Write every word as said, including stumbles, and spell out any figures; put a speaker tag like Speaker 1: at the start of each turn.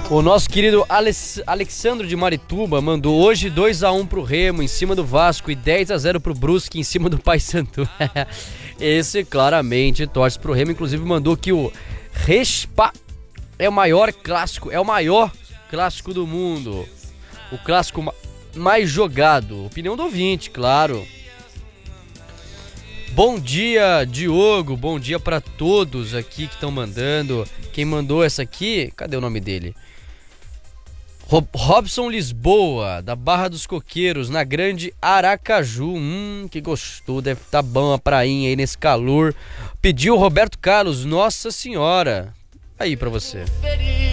Speaker 1: O nosso querido Alex, Alexandro de Marituba mandou hoje dois a um pro Remo em cima do Vasco e dez a zero pro Brusque em cima do Paysandu. Esse claramente torce pro Remo, inclusive mandou que o Respa é o maior clássico, é o maior clássico do mundo. O clássico ma- mais jogado. Opinião do ouvinte, claro. Bom dia, Diogo. Bom dia pra todos aqui que estão mandando. Quem mandou essa aqui, cadê o nome dele? Rob- Robson Lisboa, da Barra dos Coqueiros, na Grande Aracaju. Hum, que gostou, deve estar tá bom a prainha aí nesse calor. Pediu o Roberto Carlos, Nossa Senhora. Aí pra você.